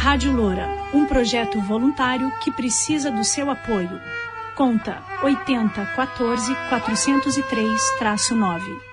Rádio Loura, um projeto voluntário que precisa do seu apoio. Conta 80 14 403-9.